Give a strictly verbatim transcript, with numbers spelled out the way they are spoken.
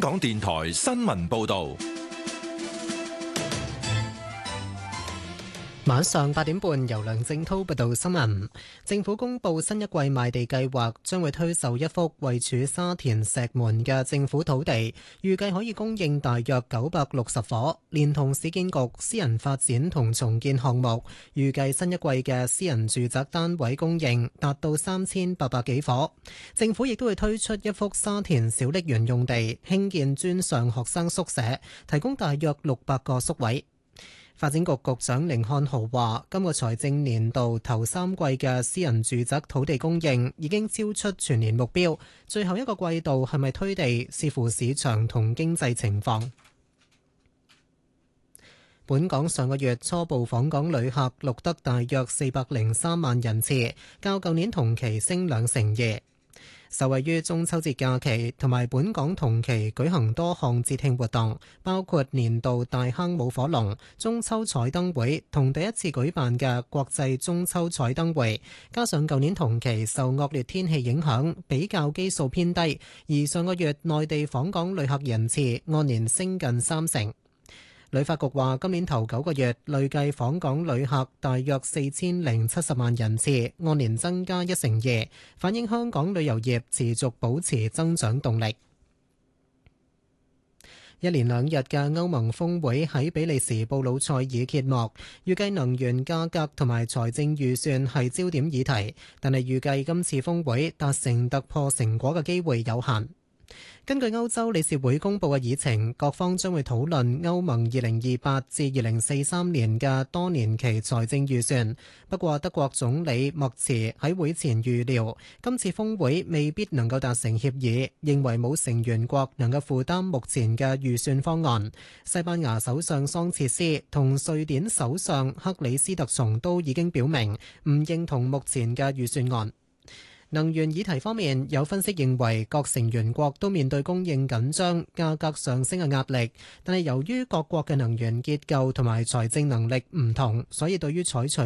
港電台新聞報道。 晚上八點半，由梁正濤報道新聞。政府公布新一季賣地計劃，將會推售一幅位處沙田石門嘅政府土地，預計可以供應大約九百六十伙，連同市建局私人發展同重建項目，預計新一季嘅私人住宅單位供應達到三千八百幾伙。政府亦都會推出一幅沙田小瀝源用地，興建專上學生宿舍，提供大約六百個宿位。發展局局長甯漢豪話，今個財政年度頭三季嘅私人住宅土地供應已經超出全年目標，最後一個季度係咪推地，視乎市場同經濟情況。本港上個月初步訪港旅客錄得大約四百零三萬人次，較舊年同期升兩成二。受惠於中秋節假期同埋本港同期舉行多項節慶活動，包括年度大坑舞火龍、中秋彩燈會同第一次舉辦嘅國際中秋彩燈會，加上舊年同期受惡劣天氣影響，比較基數偏低，而上個月內地訪港旅客人次按年升近三成。旅發局話，今年頭九個月累計訪港旅客大約四千零七十萬人次，按年增加一成二，反映香港旅遊業持續保持增長動力。一連兩日嘅歐盟峰會喺比利時布魯塞爾揭幕，預計能源價格同埋財政預算係焦點議題，但係預計今次峰會達成突破成果嘅機會有限。根據歐洲理事會公佈嘅議程，各方將會討論歐盟二零二八至二零四三年嘅多年期財政預算。不過，德國總理默茨喺會前預料，今次峰會未必能夠達成協議，認為冇成員國能夠負擔目前嘅預算方案。西班牙首相桑切斯同瑞典首相克里斯特松都已經表明唔認同目前嘅預算案。能源議題方面，有分析認為各成員國都面對供應緊張、價格上升嘅壓力，但係由於各國嘅能源結構同埋財政能力唔同，所以對於採取